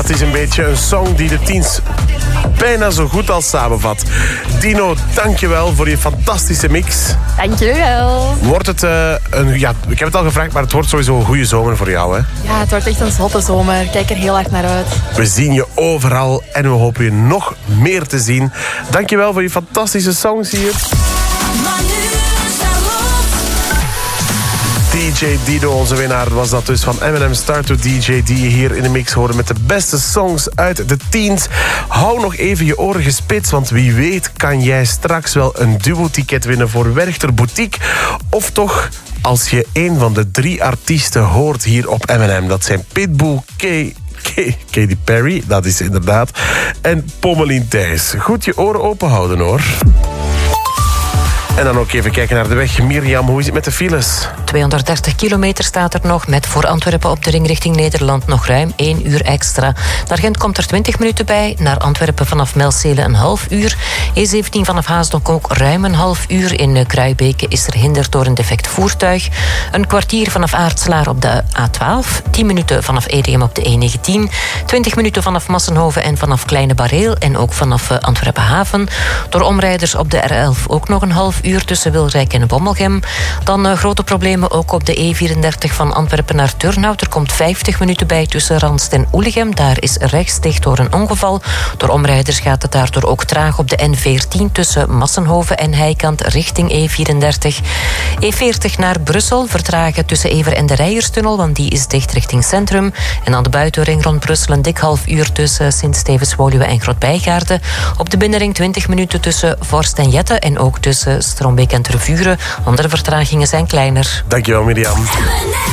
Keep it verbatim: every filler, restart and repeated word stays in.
Dat is een beetje een song die de teens bijna zo goed als samenvat. Dino, dankjewel voor je fantastische mix. Dankjewel. Wordt het uh, een... Ja, ik heb het al gevraagd, maar het wordt sowieso een goede zomer voor jou, hè? Ja, het wordt echt een zotte zomer. Kijk er heel hard naar uit. We zien je overal en we hopen je nog meer te zien. Dankjewel voor je fantastische songs hier. D J Dido, onze winnaar, was dat dus van Eminem Start to D J, die je hier in de mix hoorde met de beste songs uit de teens. Hou nog even je oren gespitst, want wie weet kan jij straks wel een duo-ticket winnen voor Werchter Boutique. Of toch, als je een van de drie artiesten hoort hier op M en M. Dat zijn Pitbull, K... K- Katy Perry, dat is inderdaad, en Pommelien Thijs. Goed je oren open houden, hoor. En dan ook even kijken naar de weg. Mirjam, hoe is het met de files? tweehonderddertig kilometer staat er nog, met voor Antwerpen op de ring richting Nederland nog ruim één uur extra. Naar Gent komt er twintig minuten bij, naar Antwerpen vanaf Melcelen een half uur. E zeventien vanaf Haasdonk ook ruim een half uur. In Kruijbeke is er hinder door een defect voertuig. Een kwartier vanaf Aartslaar op de A twaalf, tien minuten vanaf Edegem op de E negentien, twintig minuten vanaf Massenhoven en vanaf Kleine Bareel en ook vanaf Antwerpen Haven. Door omrijders op de R elf ook nog een half uur tussen Wilrijk en Bommelgem. Dan uh, grote problemen ook op de E vierendertig van Antwerpen naar Turnhout. Er komt vijftig minuten bij tussen Ranst en Oelegem. Daar is rechts dicht door een ongeval. Door omrijders gaat het daardoor ook traag op de N veertien tussen Massenhoven en Heikant richting E vierendertig. E veertig naar Brussel vertragen tussen Ever en de Rijerstunnel, want die is dicht richting centrum. En aan de buitenring rond Brussel een dik half uur tussen Sint-Stevens-Woluwe en Grootbijgaarden. Op de binnenring twintig minuten tussen Vorst en Jette en ook tussen Strombeek en Tervuren. Andere vertragingen zijn kleiner. Dankjewel, Mirjam.